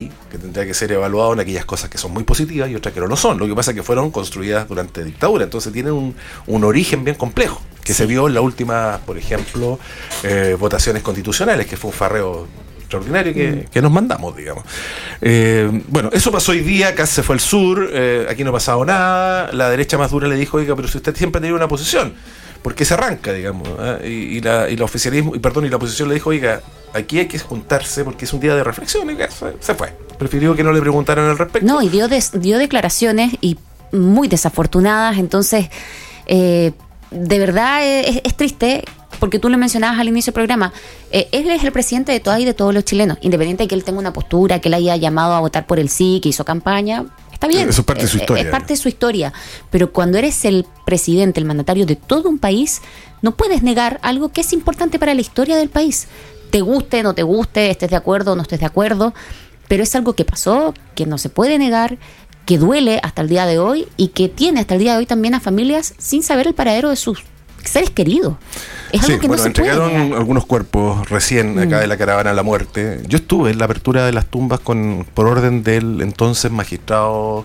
país, que tendría que ser evaluado en aquellas cosas que son muy positivas y otras que no lo son. Lo que pasa es que fueron construidas durante dictadura, entonces tienen un origen bien complejo, que se vio en la última, por ejemplo, votaciones constitucionales, que fue un farreo extraordinario que nos mandamos, digamos. Bueno, eso pasó hoy día, acá se fue al sur, aquí no ha pasado nada, la derecha más dura le dijo, oiga, pero si usted siempre ha tenido una posición, ¿por qué se arranca, digamos? Y la oficialismo, y la oposición le dijo, oiga, aquí hay que juntarse porque es un día de reflexión, y se fue. Prefirió que no le preguntaran al respecto. No, y dio declaraciones y muy desafortunadas, entonces, de verdad es triste. Porque tú lo mencionabas al inicio del programa, él es el presidente de todas y de todos los chilenos, independiente de que él tenga una postura, que él haya llamado a votar por el sí, que hizo campaña, está bien. Eso es parte de su historia. Es parte de su historia, pero cuando eres el presidente, el mandatario de todo un país, no puedes negar algo que es importante para la historia del país. Te guste, no te guste, estés de acuerdo o no estés de acuerdo, pero es algo que pasó, que no se puede negar, que duele hasta el día de hoy y que tiene hasta el día de hoy también a familias sin saber el paradero de sus seres queridos. Es algo que no se puede entregaron negar. algunos cuerpos recién acá de la caravana a la muerte. Yo estuve en la apertura de las tumbas por orden del entonces magistrado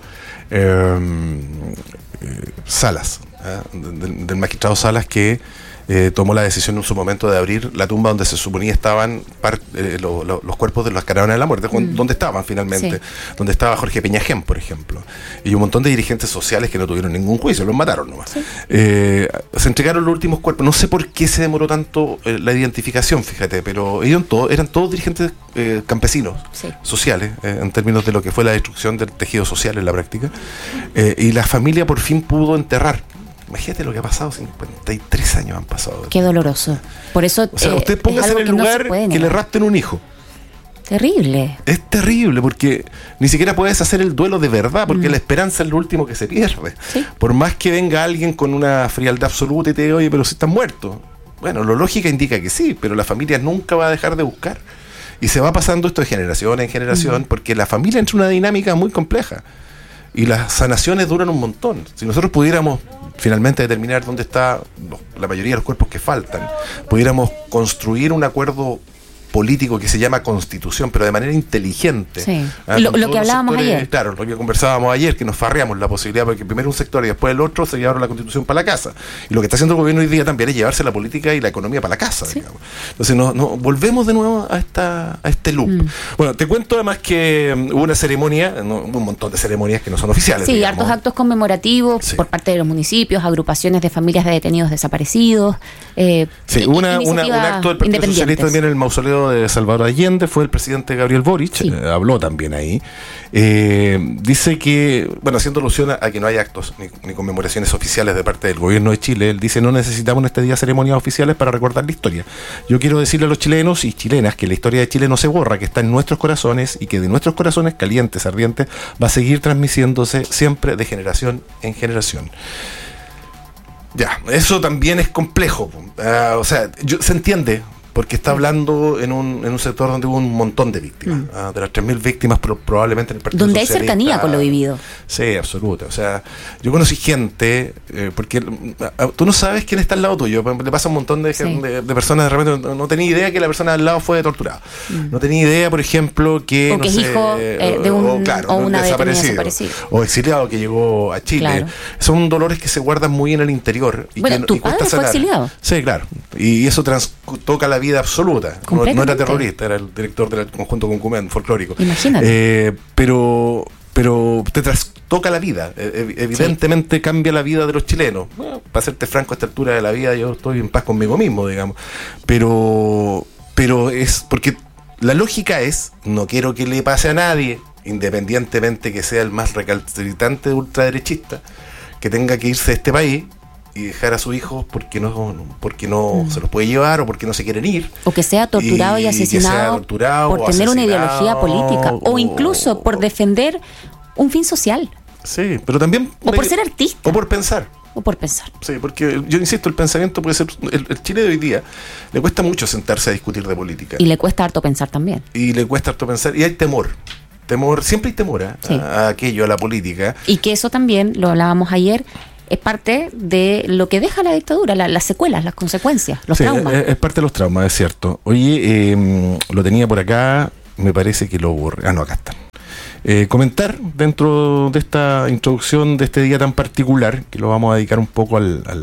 Salas, del magistrado Salas, que tomó la decisión en su momento de abrir la tumba donde se suponía estaban los cuerpos de las caravanas de la muerte, donde estaban finalmente, donde estaba Jorge Peñajén, por ejemplo, y un montón de dirigentes sociales que no tuvieron ningún juicio, los mataron nomás. Se entregaron los últimos cuerpos. No sé por qué se demoró tanto la identificación, fíjate, pero ellos eran todos dirigentes campesinos, sociales, en términos de lo que fue la destrucción del tejido social en la práctica, y la familia por fin pudo enterrar. Imagínate lo que ha pasado, 53 años han pasado. Qué doloroso. Por eso, o sea, usted póngase en el lugar que le rapten un hijo. Terrible. Es terrible porque ni siquiera puedes hacer el duelo de verdad, porque la esperanza es lo último que se pierde. ¿Sí? Por más que venga alguien con una frialdad absoluta y te diga, oye, pero si están muertos. Bueno, la lógica indica que sí, pero la familia nunca va a dejar de buscar. Y se va pasando esto de generación en generación, porque la familia entra en una dinámica muy compleja. Y las sanaciones duran un montón. Si nosotros pudiéramos finalmente determinar dónde está la mayoría de los cuerpos que faltan, pudiéramos construir un acuerdo político que se llama Constitución, pero de manera inteligente. Sí. Lo que hablábamos ayer. Claro, lo que conversábamos ayer, que nos farreamos la posibilidad, porque primero un sector y después el otro se llevaron la Constitución para la casa. Y lo que está haciendo el gobierno hoy día también es llevarse la política y la economía para la casa, digamos. Entonces volvemos de nuevo a este loop. Bueno, te cuento además que hubo una ceremonia, hubo un montón de ceremonias que no son oficiales. Sí, digamos. Hartos actos conmemorativos por parte de los municipios, agrupaciones de familias de detenidos desaparecidos. Hubo un acto del Partido Socialista también en el mausoleo de Salvador Allende, fue el presidente Gabriel Boric, habló también ahí. Dice que, bueno, haciendo alusión a que no hay actos ni conmemoraciones oficiales de parte del gobierno de Chile, él dice, no necesitamos en este día ceremonias oficiales para recordar la historia. Yo quiero decirle a los chilenos y chilenas que la historia de Chile no se borra, que está en nuestros corazones y que de nuestros corazones calientes, ardientes, va a seguir transmitiéndose siempre de generación en generación. Ya, eso también es complejo. O sea, se entiende, porque está hablando en un sector donde hubo un montón de víctimas. De las 3.000 víctimas probablemente en el Partido Donde hay Socialista, cercanía con lo vivido. Sí, absoluta. O sea, yo conocí gente, porque tú no sabes quién está al lado tuyo. Le pasa a un montón de personas, de repente no tenía idea que la persona al lado fue torturada. No tenía idea, por ejemplo, que o que es hijo de una desaparecido o exiliado que llegó a Chile. Claro. Son dolores que se guardan muy en el interior. Y bueno, tu padre fue exiliado. Sí, claro. Y eso toca la vida absoluta. No era terrorista, era el director del conjunto Concumén folclórico. Imagínate. Pero te trastoca la vida. Evidentemente cambia la vida de los chilenos. Bueno, para serte franco, a esta altura de la vida yo estoy en paz conmigo mismo, digamos. Pero es porque la lógica es, no quiero que le pase a nadie, independientemente que sea el más recalcitrante ultraderechista, que tenga que irse de este país y dejar a sus hijos porque no se los puede llevar o porque no se quieren ir, o que sea torturado y asesinado por tener una ideología política o incluso por defender un fin social. Sí, pero también por ser artista o por pensar. Sí, porque yo insisto, el pensamiento puede ser, el Chile de hoy día le cuesta mucho sentarse a discutir de política y le cuesta harto pensar también, y hay temor, siempre hay temor a aquello, a la política, y que eso también lo hablábamos ayer. Es parte de lo que deja la dictadura, las secuelas, las consecuencias, los traumas. Es parte de los traumas, es cierto. Oye, lo tenía por acá, me parece que lo borré. No, acá están. comentar dentro de esta introducción de este día tan particular, que lo vamos a dedicar un poco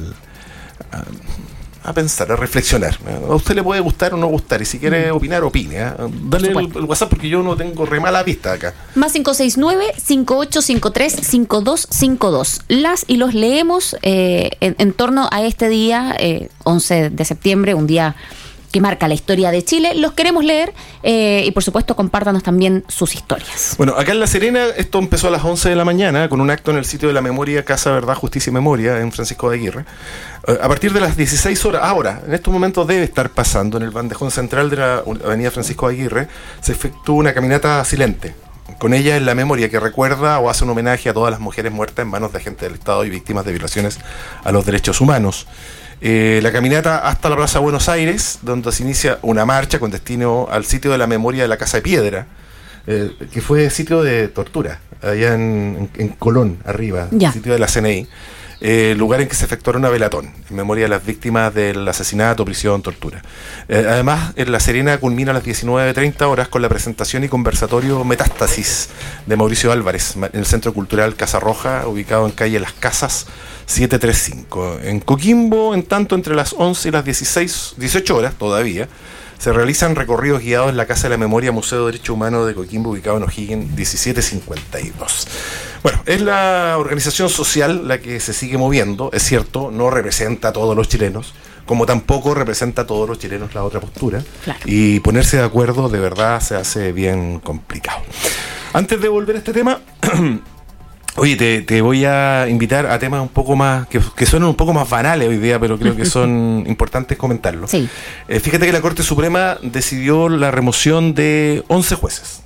a pensar, a reflexionar. A usted le puede gustar o no gustar, y si quiere opinar, opine. Dale el WhatsApp, porque yo no tengo re mala vista acá. Más 569-5853-5252. Las y los leemos en torno a este día, 11 de septiembre, un día que marca la historia de Chile. Los queremos leer y por supuesto compártanos también sus historias. Bueno, acá en La Serena esto empezó a las 11 de la mañana con un acto en el sitio de la memoria Casa Verdad, Justicia y Memoria en Francisco de Aguirre. A partir de las 16 horas, ahora, en estos momentos debe estar pasando en el bandejón central de la avenida Francisco de Aguirre, se efectúa una caminata silente. Con ella en la memoria que recuerda o hace un homenaje a todas las mujeres muertas en manos de agentes del Estado y víctimas de violaciones a los derechos humanos. La caminata hasta la Plaza Buenos Aires, donde se inicia una marcha con destino al sitio de la memoria de la Casa de Piedra, que fue sitio de tortura, allá en Colón, arriba, sitio de la CNI, lugar en que se efectuó una velatón, en memoria de las víctimas del asesinato, prisión, tortura. Además, en La Serena culmina a las 19:30 horas con la presentación y conversatorio Metástasis de Mauricio Álvarez, en el Centro Cultural Casa Roja, ubicado en calle Las Casas, 735. En Coquimbo, en tanto, entre las 11 y las 18 horas todavía, se realizan recorridos guiados en la Casa de la Memoria Museo de Derecho Humano de Coquimbo, ubicado en O'Higgins, 1752. Bueno, es la organización social la que se sigue moviendo, es cierto, no representa a todos los chilenos, como tampoco representa a todos los chilenos la otra postura, claro. Y ponerse de acuerdo de verdad se hace bien complicado. Antes de volver a este tema... Oye, te voy a invitar a temas un poco más, que suenan un poco más banales hoy día, pero creo que son importantes comentarlos. Sí. Fíjate que la Corte Suprema decidió la remoción de 11 jueces.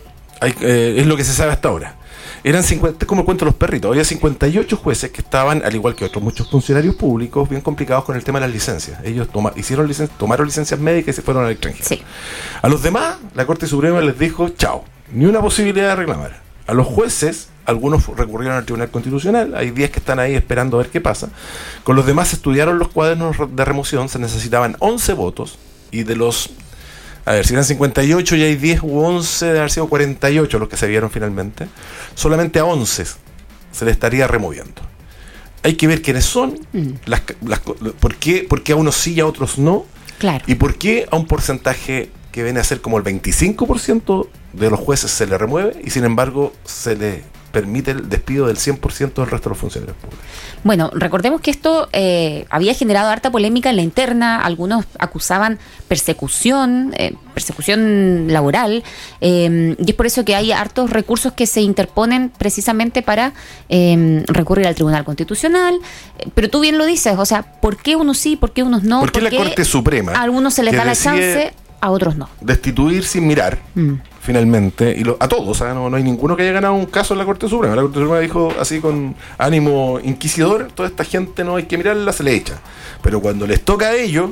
Es lo que se sabe hasta ahora. Eran 50, como cuento los perritos, había 58 jueces que estaban, al igual que otros muchos funcionarios públicos, bien complicados con el tema de las licencias. Ellos tomaron licencias médicas y se fueron al extranjero. Sí. A los demás, la Corte Suprema les dijo, chao, ni una posibilidad de reclamar. A los jueces, algunos recurrieron al Tribunal Constitucional, hay 10 que están ahí esperando a ver qué pasa. Con los demás se estudiaron los cuadernos de remoción, se necesitaban 11 votos, y de los, si eran 58 y hay 10 u 11, de haber sido 48 los que se vieron finalmente, solamente a 11 se le estaría removiendo. Hay que ver quiénes son, por qué a unos sí y a otros no, claro. Y por qué a un porcentaje que viene a ser como el 25% de los jueces se le remueve y sin embargo se le permite el despido del 100% del resto de los funcionarios públicos. Bueno, recordemos que esto había generado harta polémica en la interna. Algunos acusaban persecución laboral, y es por eso que hay hartos recursos que se interponen precisamente para recurrir al Tribunal Constitucional. Pero tú bien lo dices, o sea, ¿por qué unos sí, por qué unos no? ¿Por qué la Corte Suprema? A algunos se les da la chance, a otros no. Destituir sin mirar, finalmente, y a todos, no hay ninguno que haya ganado un caso en la Corte Suprema. La Corte Suprema dijo así con ánimo inquisidor, toda esta gente no hay que mirarla, se le echa. Pero cuando les toca a ellos,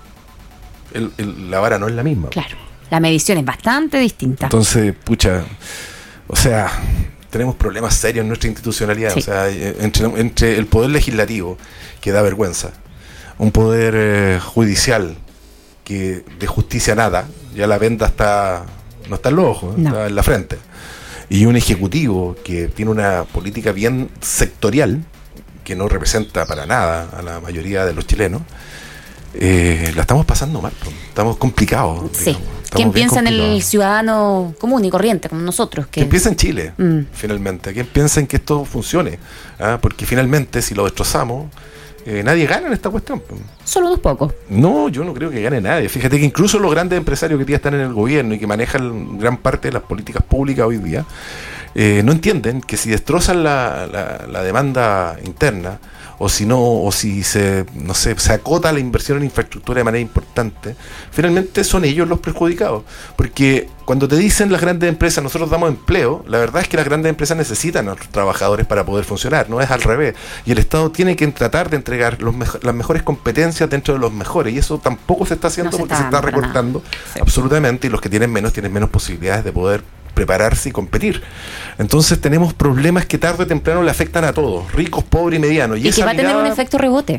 la vara no es la misma. Claro, la medición es bastante distinta. Entonces, o sea, tenemos problemas serios en nuestra institucionalidad. Sí. O sea, entre el poder legislativo, que da vergüenza, un poder judicial que de justicia nada, ya la venda no está en los ojos, no. Está en la frente, y un ejecutivo que tiene una política bien sectorial, que no representa para nada a la mayoría de los chilenos, la estamos pasando mal, estamos complicados. Sí. ¿Quién piensa en el ciudadano común y corriente, como nosotros? ¿Quién piensa en Chile, finalmente? ¿Quién piensa en que esto funcione? Porque finalmente, si lo destrozamos, nadie gana en esta cuestión. Solo unos pocos. No, yo no creo que gane nadie. Fíjate que incluso los grandes empresarios que ya están en el gobierno y que manejan gran parte de las políticas públicas hoy día, no entienden que si destrozan la demanda interna, o si no, o si se acota la inversión en infraestructura de manera importante, finalmente son ellos los perjudicados. Porque cuando te dicen las grandes empresas, nosotros damos empleo, la verdad es que las grandes empresas necesitan a los trabajadores para poder funcionar, no es al revés. Y el Estado tiene que tratar de entregar las mejores competencias dentro de los mejores, y eso tampoco se está haciendo porque se está recortando absolutamente, y los que tienen menos posibilidades de poder prepararse y competir. Entonces tenemos problemas que tarde o temprano le afectan a todos, ricos, pobres y medianos. Y que va a tener un efecto rebote.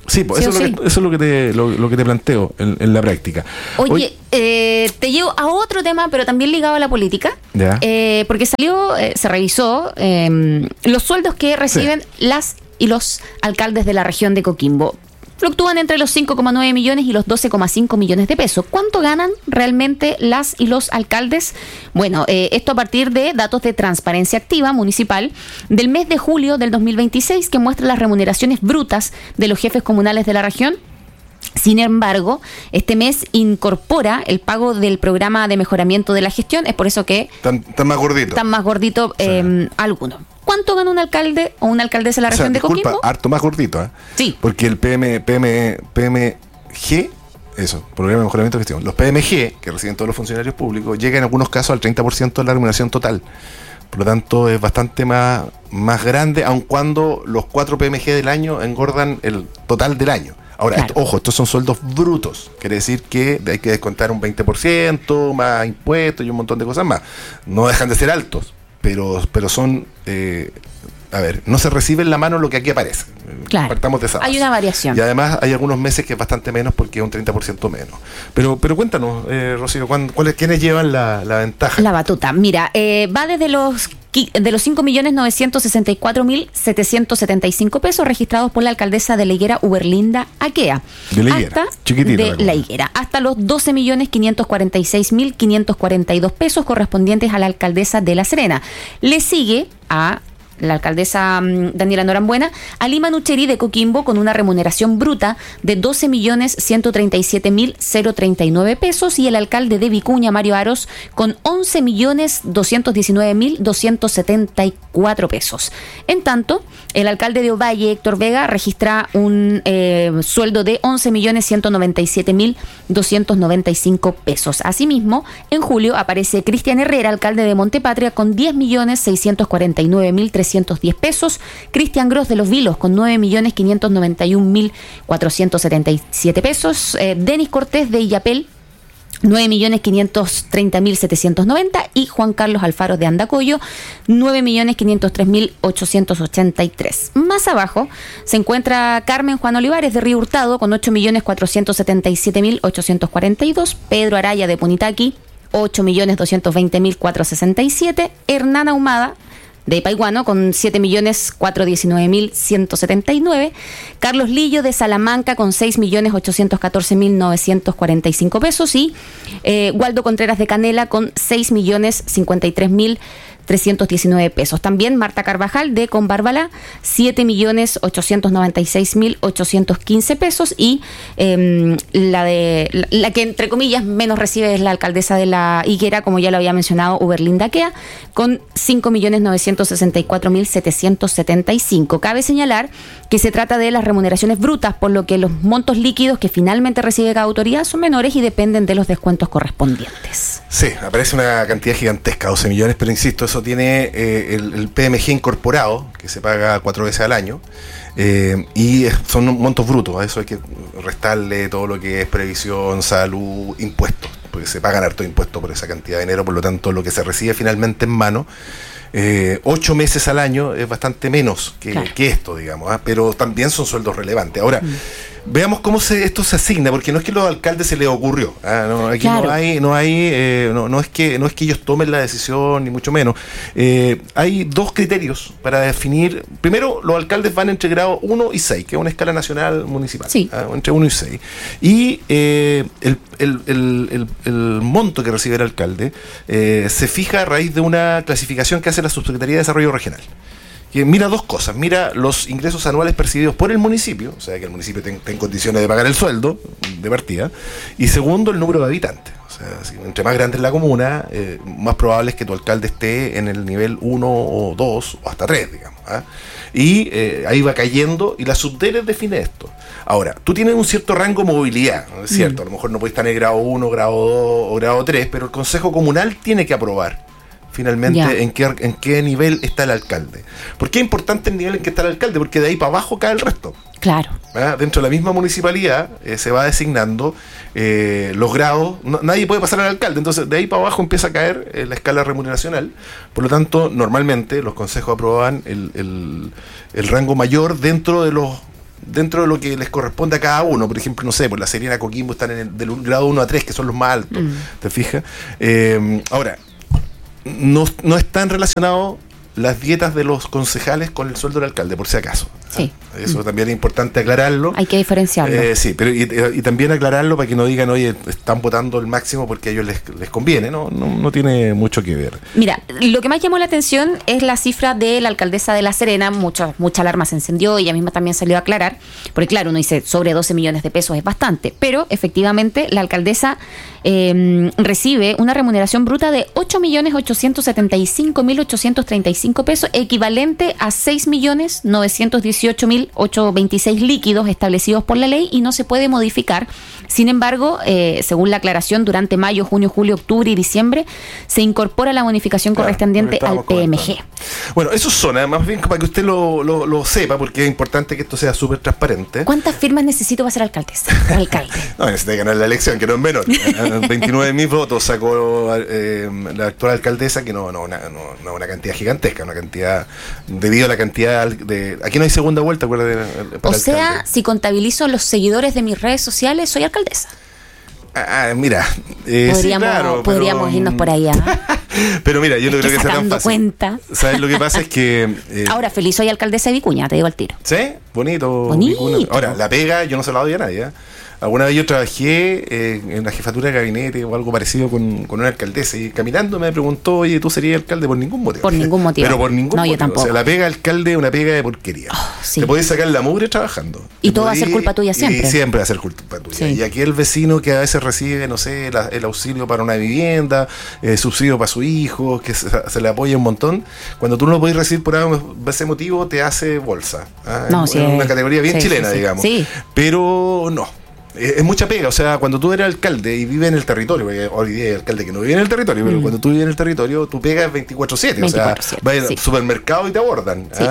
Sí, pues eso es lo que te planteo en la práctica. Oye, te llevo a otro tema, pero también ligado a la política, porque se revisó los sueldos que reciben las y los alcaldes de la región de Coquimbo. Fluctúan entre los 5,9 millones y los 12,5 millones de pesos. ¿Cuánto ganan realmente las y los alcaldes? Bueno, esto a partir de datos de Transparencia Activa Municipal del mes de julio del 2026, que muestra las remuneraciones brutas de los jefes comunales de la región. Sin embargo, este mes incorpora el pago del programa de mejoramiento de la gestión. Es por eso que están más gorditos. Están más gorditos algunos. ¿Cuánto gana un alcalde o una alcaldesa de la región de Coquimbo? Harto más gordito, ¿eh? Sí. Porque el PMG, programa de mejoramiento de gestión, los PMG, que reciben todos los funcionarios públicos, llegan en algunos casos al 30% de la remuneración total. Por lo tanto, es bastante más grande, aun cuando los 4 PMG del año engordan el total del año. Ahora, claro. Estos son sueldos brutos. Quiere decir que hay que descontar un 20%, más impuestos y un montón de cosas más. No dejan de ser altos, pero son... no se recibe en la mano lo que aquí aparece. Claro. Partamos de esa base. Hay una variación. Y además hay algunos meses que es bastante menos porque es un 30% menos. Pero cuéntanos, Rocío, ¿quiénes llevan la ventaja? La batuta. Mira, va desde los 5.964.775 pesos registrados por la alcaldesa de La Higuera, Uberlinda Aquea. De La Higuera, chiquitita. De La Higuera. Hasta los 12.546.542 pesos correspondientes a la alcaldesa de La Serena. Le sigue a la alcaldesa Daniela Norambuena, a Lima Nucheri de Coquimbo con una remuneración bruta de 12.137.039 pesos y el alcalde de Vicuña, Mario Aros, con 11.219.274 pesos. En tanto, el alcalde de Ovalle, Héctor Vega, registra un sueldo de 11.197.295 pesos. Asimismo, en julio aparece Cristian Herrera, alcalde de Montepatria, con 10.649.310 pesos, Cristian Gross de Los Vilos con 9.591.477 pesos, Denis Cortés de Illapel 9.530.790 y Juan Carlos Alfaro de Andacollo 9.503.883. Más abajo se encuentra Carmen Juan Olivares de Río Hurtado con 8.477.842, Pedro Araya de Punitaqui 8.220.467, Hernán Ahumada de Paiguano con 7.419.179, Carlos Lillo de Salamanca con 6.814.945 pesos y Waldo Contreras de Canela con 6.053.319 pesos. También Marta Carvajal de Conbárbala, 7.896.815 pesos y la que entre comillas menos recibe es la alcaldesa de La Higuera, como ya lo había mencionado, Uberlinda Aquea, con 5.964.775. Cabe señalar que se trata de las remuneraciones brutas, por lo que los montos líquidos que finalmente recibe cada autoridad son menores y dependen de los descuentos correspondientes. Sí, aparece una cantidad gigantesca, 12 millones, pero insisto, eso tiene el PMG incorporado, que se paga 4 veces al año, y son montos brutos. A eso hay que restarle todo lo que es previsión, salud, impuestos, porque se pagan harto impuestos por esa cantidad de dinero, por lo tanto lo que se recibe finalmente en mano 8 meses al año es bastante menos que esto, digamos, pero también son sueldos relevantes. Ahora, veamos cómo esto se asigna, porque no es que a los alcaldes se les ocurrió, aquí no es que ellos tomen la decisión, ni mucho menos. Hay 2 criterios para definir. Primero, los alcaldes van entre grados 1 y 6, que es una escala nacional municipal, entre 1 y 6. Y el monto que recibe el alcalde se fija a raíz de una clasificación que hace la Subsecretaría de Desarrollo Regional, que mira 2 cosas. Mira los ingresos anuales percibidos por el municipio, o sea, que el municipio esté en condiciones de pagar el sueldo de partida, y segundo, el número de habitantes. O sea, entre más grande es la comuna, más probable es que tu alcalde esté en el nivel 1 o 2 o hasta 3, digamos. Y ahí va cayendo, y la Subdere define esto. Ahora, tú tienes un cierto rango de movilidad, ¿no es cierto? A lo mejor no puedes estar en el grado 1, grado 2 o grado 3, pero el Consejo Comunal tiene que aprobar finalmente en qué nivel está el alcalde. ¿Por qué es importante el nivel en que está el alcalde? Porque de ahí para abajo cae el resto. Claro. Dentro de la misma municipalidad se va designando los grados. Nadie puede pasar al alcalde, entonces de ahí para abajo empieza a caer la escala remuneracional. Por lo tanto, normalmente los consejos aprobaban el rango mayor dentro de los dentro de lo que les corresponde a cada uno. Por ejemplo, no sé, por La Serena, Coquimbo están del grado 1 a 3, que son los más altos, ¿te fijas? Ahora, no están relacionados las dietas de los concejales con el sueldo del alcalde, por si acaso. Sí. Eso también es importante aclararlo. Hay que diferenciarlo. Sí, pero y también aclararlo para que no digan, oye, están votando el máximo porque a ellos les conviene. No tiene mucho que ver. Mira, lo que más llamó la atención es la cifra de la alcaldesa de La Serena. Mucha alarma se encendió y ella misma también salió a aclarar. Porque claro, uno dice, sobre 12 millones de pesos es bastante. Pero efectivamente la alcaldesa recibe una remuneración bruta de 8.875.835 pesos, equivalente a 6.918.826 líquidos establecidos por la ley y no se puede modificar. Sin embargo, según la aclaración, durante mayo, junio, julio, octubre y diciembre se incorpora la bonificación correspondiente al PMG. Bueno, esos son, además bien para que usted lo sepa, porque es importante que esto sea súper transparente. ¿Cuántas firmas necesito para ser alcaldesa o alcalde? No, necesita ganar la elección, que no es menor. 29.000 votos sacó la actual alcaldesa, que no una cantidad gigantesca, una cantidad, debido a la cantidad de... Aquí no hay segunda vuelta, acuérdate. O sea, alcalde. Si contabilizo los seguidores de mis redes sociales, soy alcaldesa. Mira, podríamos irnos por allá. Pero mira, yo no creo que sea tan fácil. Cuenta. ¿Sabes lo que pasa? Es que... Ahora, feliz soy alcaldesa de Vicuña, te digo al tiro. ¿Sí? Bonito. Ahora, la pega yo no se la doy a nadie, ¿eh? Alguna vez yo trabajé en la jefatura de gabinete o algo parecido con una alcaldesa y caminando me preguntó, oye, ¿tú serías alcalde? Por ningún motivo. Por ningún motivo. Pero por ningún motivo. Yo tampoco. O sea, la pega de alcalde es una pega de porquería. Sí. Te podés sacar la mugre trabajando. Y todo va a ser culpa tuya siempre. Y siempre va a ser culpa tuya. Sí. Y aquí el vecino que a veces recibe, no sé, el auxilio para una vivienda, subsidio para su hijo, que se le apoya un montón, cuando tú no lo podés recibir por ese motivo, te hace bolsa. Es una categoría bien chilena, digamos. Sí. Pero no. Es mucha pega, o sea, cuando tú eres alcalde y vives en el territorio, porque hoy día hay alcalde que no vive en el territorio, pero cuando tú vives en el territorio, tu pega es 24/7, o sea, vas al supermercado y te abordan. Sí.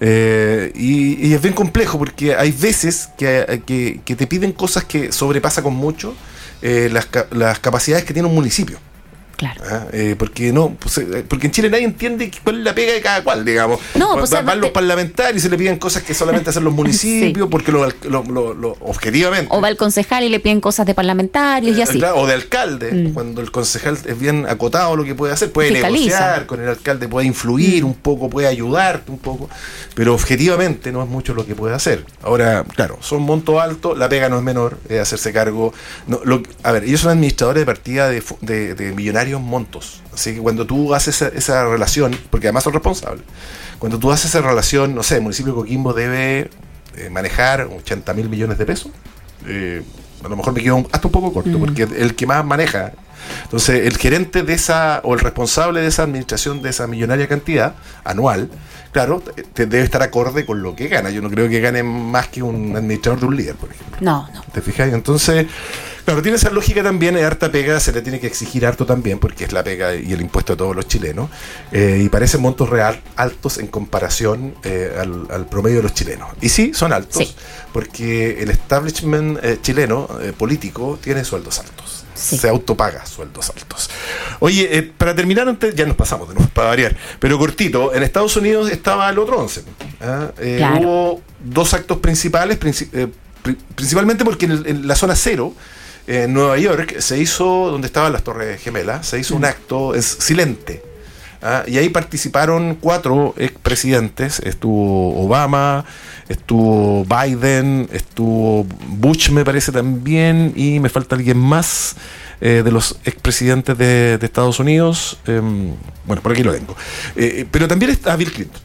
Y es bien complejo porque hay veces que te piden cosas que sobrepasa con mucho las capacidades que tiene un municipio. Claro. Porque en Chile nadie entiende cuál es la pega de cada cual, digamos. No, pues van los parlamentarios y se le piden cosas que solamente hacen los municipios, sí. Porque lo objetivamente. O va el concejal y le piden cosas de parlamentarios y así. Claro, o de alcalde, cuando el concejal es bien acotado lo que puede hacer, puede negociar con el alcalde, puede influir un poco, puede ayudarte un poco, pero objetivamente no es mucho lo que puede hacer. Ahora, claro, son montos altos, la pega no es menor, hacerse cargo. Ellos son administradores de partida de millonarios montos. Así que cuando tú haces esa relación, porque además son responsables, cuando tú haces esa relación, no sé, el municipio de Coquimbo debe manejar 80.000 millones de pesos. A lo mejor me quedo hasta un poco corto, porque el que más maneja. Entonces, el gerente de esa, o el responsable de esa administración de esa millonaria cantidad anual, claro, debe estar acorde con lo que gana. Yo no creo que gane más que un administrador de un líder, por ejemplo. No. ¿Te fijas? Entonces, claro, tiene esa lógica también, es harta pega, se le tiene que exigir harto también, porque es la pega y el impuesto de todos los chilenos, y parecen montos altos en comparación al promedio de los chilenos. Y sí, son altos, sí. Porque el establishment chileno político tiene sueldos altos. Sí. Se autopaga sueldos altos. Oye, para terminar, antes ya nos pasamos de nuevo, para variar, pero cortito, en Estados Unidos estaba el otro 11. Claro. Hubo dos actos principales, principalmente porque en la zona cero, en Nueva York, se hizo, donde estaban las Torres Gemelas, se hizo un acto silente. Y ahí participaron 4 expresidentes. Estuvo Obama, estuvo Biden, estuvo Bush, me parece también, y me falta alguien más de los expresidentes de Estados Unidos. Bueno, por aquí lo tengo. Pero también está Bill Clinton.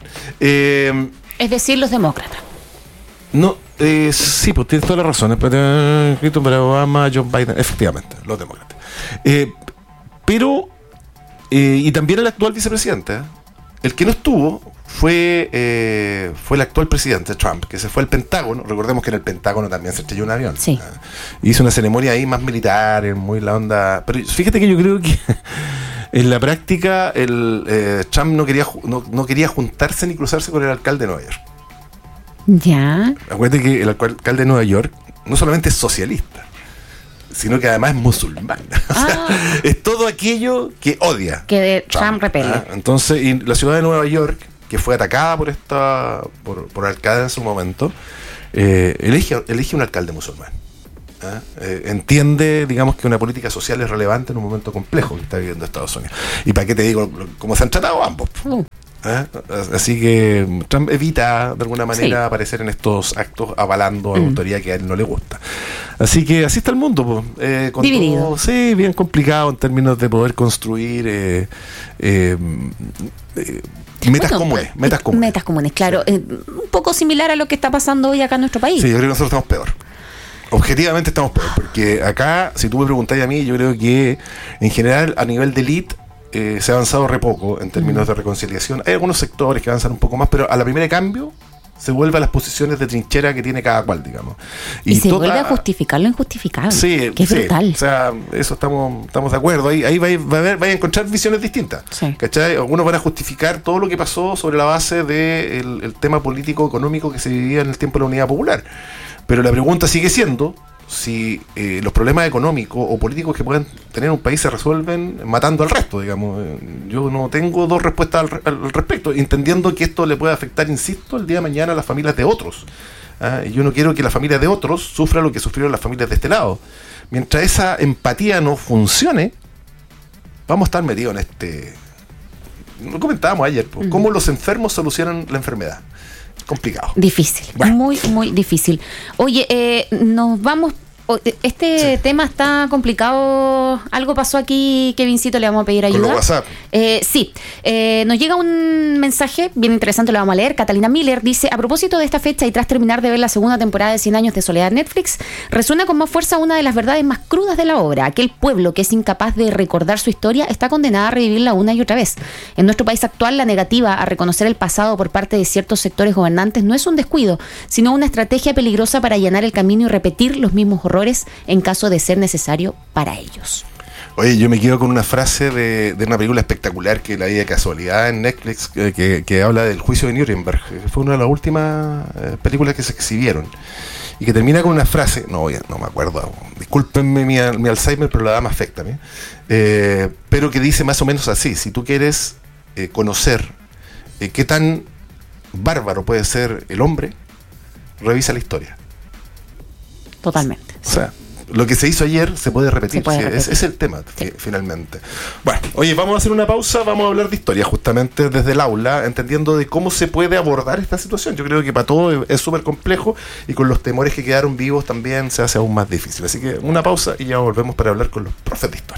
Es decir, los demócratas. No, sí, pues tienes toda la razón. Clinton, para Obama, Joe Biden, efectivamente, los demócratas. Y también el actual vicepresidente. El que no estuvo fue el actual presidente Trump, que se fue al Pentágono. Recordemos que en el Pentágono también se estrelló un avión. Sí. Hizo una ceremonia ahí más militar, muy la onda. Pero fíjate que yo creo que en la práctica Trump no quería juntarse ni cruzarse con el alcalde de Nueva York. Ya. Acuérdate que el alcalde de Nueva York no solamente es socialista, sino que además es musulmán. O sea, es todo aquello que odia. Que Trump repele. Entonces, y la ciudad de Nueva York, que fue atacada por Al-Qaeda en su momento, elige un alcalde musulmán. Entiende, digamos, que una política social es relevante en un momento complejo que está viviendo Estados Unidos. ¿Y para qué te digo cómo se han tratado ambos? Así que Trump evita de alguna manera aparecer en estos actos avalando a la autoridad que a él no le gusta. Así que así está el mundo, dividido. Todo, bien complicado en términos de poder construir metas comunes, claro. Un poco similar a lo que está pasando hoy acá en nuestro país. Sí, yo creo que nosotros estamos peor. Objetivamente estamos peor, porque acá, si tú me preguntáis a mí, yo creo que en general a nivel de élite se ha avanzado re poco en términos de reconciliación. Hay algunos sectores que avanzan un poco más, pero a la primera de cambio se vuelve a las posiciones de trinchera que tiene cada cual, digamos. Y se vuelve a justificar lo injustificable. Sí, que es brutal. O sea, eso estamos de acuerdo. Ahí va a encontrar visiones distintas. Sí. ¿Cachai? Algunos van a justificar todo lo que pasó sobre la base del tema político-económico que se vivía en el tiempo de la Unidad Popular. Pero la pregunta sigue siendo si los problemas económicos o políticos que puedan tener un país se resuelven matando al resto, digamos. Yo no tengo dos respuestas al respecto, entendiendo que esto le puede afectar, insisto, el día de mañana a las familias de otros. Y yo no quiero que las familias de otros sufran lo que sufrieron las familias de este lado. Mientras esa empatía no funcione, vamos a estar metidos en este... Lo comentábamos ayer, cómo los enfermos solucionan la enfermedad. Complicado. Difícil, bueno. Muy, muy difícil. Oye, nos vamos... Este tema está complicado. Algo pasó aquí, Kevincito, le vamos a pedir ayuda. Con los WhatsApp. Sí, nos llega un mensaje bien interesante, lo vamos a leer. Catalina Miller dice: a propósito de esta fecha y tras terminar de ver la segunda temporada de 100 años de soledad Netflix, resuena con más fuerza una de las verdades más crudas de la obra. Aquel pueblo que es incapaz de recordar su historia está condenado a revivirla una y otra vez. En nuestro país actual, la negativa a reconocer el pasado por parte de ciertos sectores gobernantes no es un descuido, sino una estrategia peligrosa para allanar el camino y repetir los mismos horrores en caso de ser necesario para ellos. Oye, yo me quedo con una frase de una película espectacular que la vi de casualidad en Netflix, que habla del juicio de Nuremberg. Fue una de las últimas películas que se exhibieron y que termina con una frase, no me acuerdo, discúlpenme mi Alzheimer, pero la edad me afecta a mí, pero que dice más o menos así: si tú quieres conocer qué tan bárbaro puede ser el hombre, revisa la historia. Totalmente. O sea, lo que se hizo ayer se puede repetir. Es el tema, finalmente. Bueno, oye, vamos a hacer una pausa, vamos a hablar de historia justamente desde el aula, entendiendo de cómo se puede abordar esta situación. Yo creo que para todo es súper complejo y con los temores que quedaron vivos también se hace aún más difícil. Así que una pausa y ya volvemos para hablar con los profes de historia.